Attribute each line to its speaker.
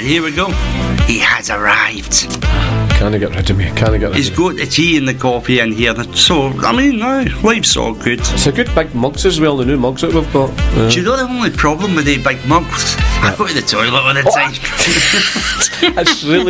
Speaker 1: here we go. He has arrived.
Speaker 2: Can't get rid of me.
Speaker 1: He's got the tea and the coffee in here. So, I mean, life's all good.
Speaker 2: It's a good big mugs as well, the new mugs that we've got.
Speaker 1: Do you know the only problem with the big mugs? I go to the toilet all the time.
Speaker 2: It's really